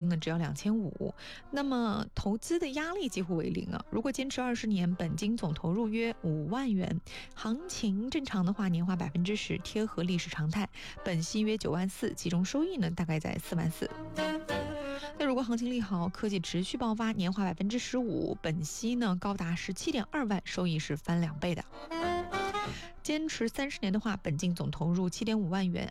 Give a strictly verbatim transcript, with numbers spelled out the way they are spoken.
呢只要两千五，那么投资的压力几乎为零啊。如果坚持二十年，本金总投入约五万元，行情正常的话，年化百分之十，贴合历史常态，本息约九万四，其中收益呢大概在四万四。那如果行情利好，科技持续爆发，年化百分之十五，本息呢高达十七点二万，收益是翻两倍的。坚持三十年的话，本金总投入七点五万元，